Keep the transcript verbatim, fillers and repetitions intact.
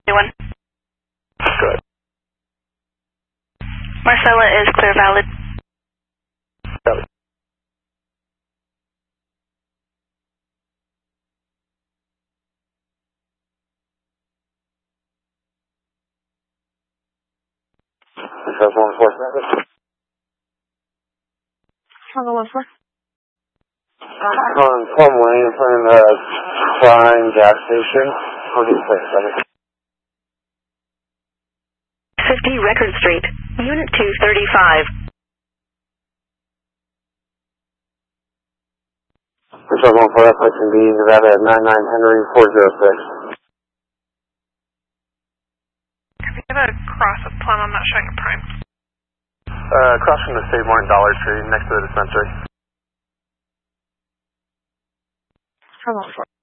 One. Good. Marcella is clear valid. Valid. That's one four seven. Hello, one four. On Plum Lane in front of the Prime gas station. I'll get you second. fifty Record Street, Unit two thirty-five. This is one for that person B, Nevada at nine nine Henry four zero six. We have a cross of Plum, I'm not showing a Prime. Uh, across from the Save Mart and Dollar Tree, next to the dispensary. Hello, four.